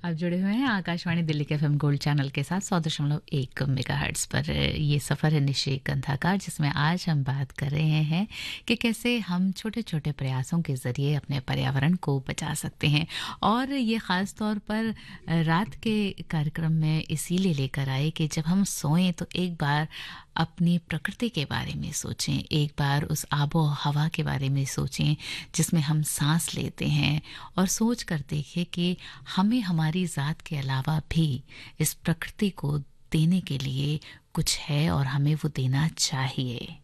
आप जुड़े हुए हैं आकाशवाणी दिल्ली के एफएम गोल्ड चैनल के साथ 100.1 मेगाहर्ट्ज़ पर। ये सफ़र है निशे गंधा का, जिसमें आज हम बात कर रहे हैं कि कैसे हम छोटे छोटे प्रयासों के ज़रिए अपने पर्यावरण को बचा सकते हैं। और ये ख़ास तौर पर रात के कार्यक्रम में इसीलिए लेकर आए कि जब हम सोएं तो एक बार अपनी प्रकृति के बारे में सोचें, एक बार उस आबो हवा के बारे में सोचें जिसमें हम सांस लेते हैं, और सोच कर देखें कि हमें हमारी ज़ात के अलावा भी इस प्रकृति को देने के लिए कुछ है और हमें वो देना चाहिए।